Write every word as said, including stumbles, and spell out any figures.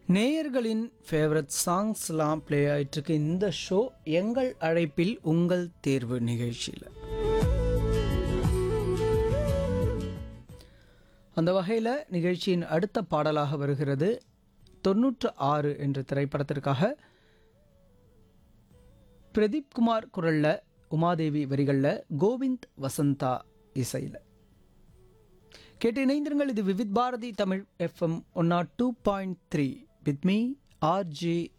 நேயர்களின் ஃபேவரட் சாங்ஸ்லாம் ப்ளே ஆயிட்டிருக்கு இந்த ஷோ எங்கள் அழைப்பில் உங்கள் தேர்வு நிகழ்ச்சியில். அந்த வகையில் நிகழ்ச்சியின் அடுத்த பாடலாக வருகிறது தொண்ணூற்று ஆறு என்ற திரைப்படத்திற்காக பிரதீப் குமார் குரலில், உமாதேவி வரிகளில், கோவிந்த் வசந்தா இசையில். கேட்டு இணைந்திருங்கள். இது Vividh Bharathi Tamil FM one not two point three with me R J